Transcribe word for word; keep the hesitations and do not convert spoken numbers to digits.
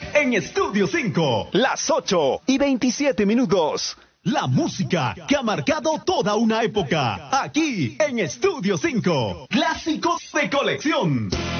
en Estudio cinco. Las ocho y veintisiete minutos. La música que ha marcado toda una época. Aquí en Estudio cinco. Clásicos de colección.